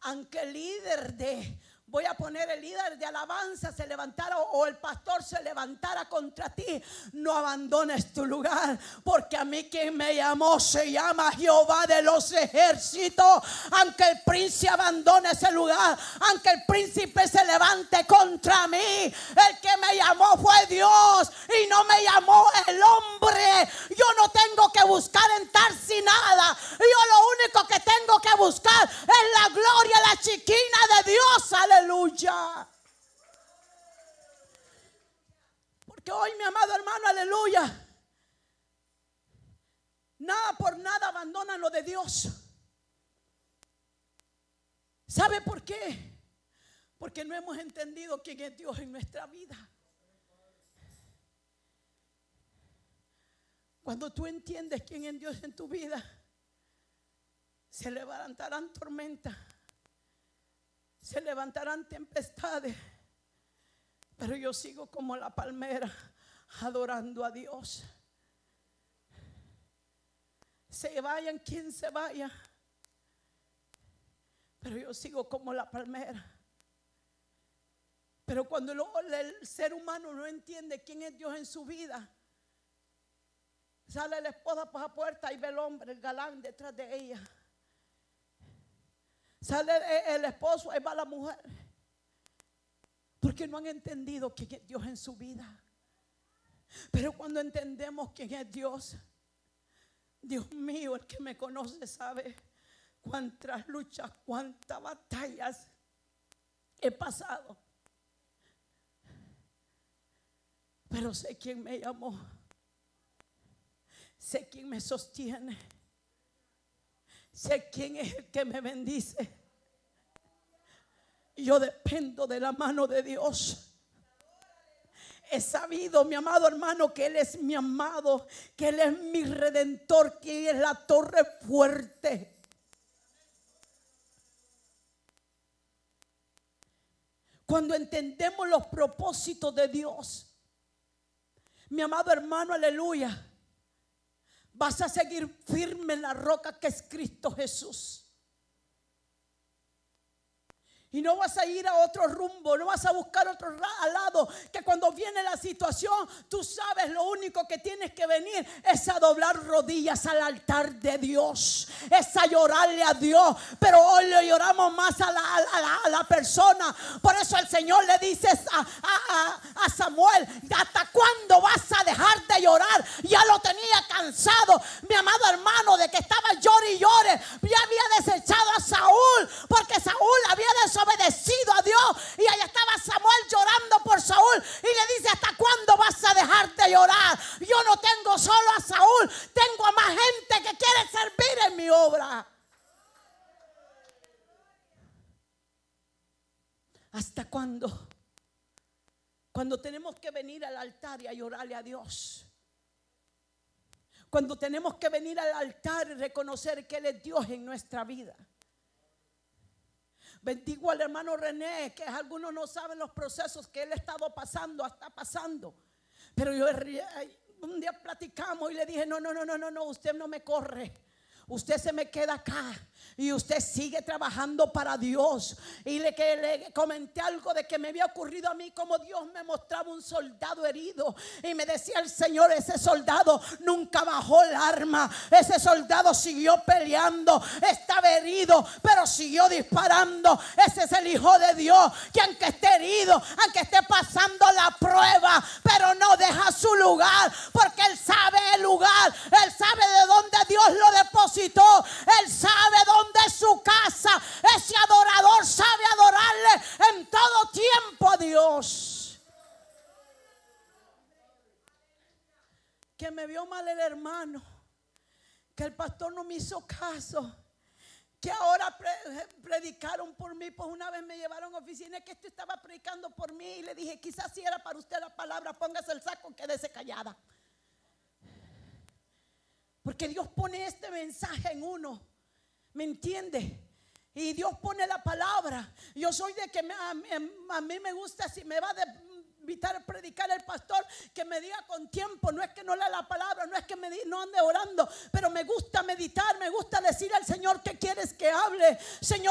aunque el líder voy a poner el líder de alabanza se levantara o el pastor se levantara contra ti, no abandones tu lugar, porque a mí quien me llamó se llama Jehová de los ejércitos. Aunque el príncipe abandone ese lugar, aunque el príncipe se levante contra mí, el que me llamó fue Dios y no me llamó el hombre. Yo no tengo que buscar entrar sin nada. Yo lo único que tengo que buscar es la gloria, la chiquina de Dios. Aleluya. Porque hoy, mi amado hermano, aleluya, nada por nada abandonan lo de Dios. ¿Sabe por qué? Porque no hemos entendido quién es Dios en nuestra vida. Cuando tú entiendes quién es Dios en tu vida, se levantarán tormentas, se levantarán tempestades, pero yo sigo como la palmera adorando a Dios. Se vayan quien se vaya, pero yo sigo como la palmera. Pero cuando el ser humano no entiende quién es Dios en su vida, sale la esposa por la puerta y ve el hombre, el galán detrás de ella. Sale el esposo, ahí va la mujer. Porque no han entendido quién es Dios en su vida. Pero cuando entendemos quién es Dios, Dios mío, el que me conoce sabe cuántas luchas, cuántas batallas he pasado. Pero sé quién me llamó. Sé quién me sostiene. Sé quién es el que me bendice. Yo dependo de la mano de Dios. He sabido, mi amado hermano, que Él es mi amado, que Él es mi redentor, que Él es la torre fuerte. Cuando entendemos los propósitos de Dios, mi amado hermano, aleluya, vas a seguir firme en la roca que es Cristo Jesús. Y no vas a ir a otro rumbo, no vas a buscar otro lado, que cuando viene la situación, tú sabes, lo único que tienes que venir es a doblar rodillas al altar de Dios, es a llorarle a Dios. Pero hoy le lloramos más a la persona. Por eso el Señor le dice a Samuel: ¿hasta cuándo vas a dejar de llorar? Ya lo tenía cansado, mi amado hermano, de que estaba llore y llore. Ya había desechado a Saúl, porque Saúl había desobedecido a Dios, y allá estaba Samuel llorando por Saúl, y le dice: ¿hasta cuándo vas a dejar de llorar? Yo no tengo solo a Saúl, tengo a más gente que quiere servir en mi obra. ¿Hasta cuándo? Cuando tenemos que venir al altar y a llorarle a Dios. Cuando tenemos que venir al altar y reconocer que Él es Dios en nuestra vida. Bendigo al hermano René, que algunos no saben los procesos que él está pasando. Pero un día platicamos y le dije: no, usted no me corre. Usted se me queda acá y usted sigue trabajando para Dios. Y le comenté algo de que me había ocurrido a mí, como Dios me mostraba un soldado herido, y me decía el Señor: ese soldado nunca bajó el arma, ese soldado siguió peleando, estaba herido pero siguió disparando. Ese es el Hijo de Dios, que aunque esté herido, aunque esté pasando la prueba, pero no deja su lugar, porque Él sabe el lugar, Él sabe de dónde Dios lo depositó. Él sabe dónde es su casa. Ese adorador sabe adorarle en todo tiempo a Dios. Que me vio mal el hermano, que el pastor no me hizo caso, que ahora predicaron por mí. Pues una vez me llevaron a oficina que esto estaba predicando por mí, y le dije: quizás si era para usted la palabra, póngase el saco, quédese callada. Porque Dios pone este mensaje en uno, ¿me entiende? Y Dios pone la palabra. Yo soy de que a mí me gusta, si me va a invitar a predicar el pastor, que me diga con tiempo. No es que no lea la palabra, no es que no ande orando, pero me gusta meditar, me gusta decir al Señor: ¿qué quieres que hable? Señor,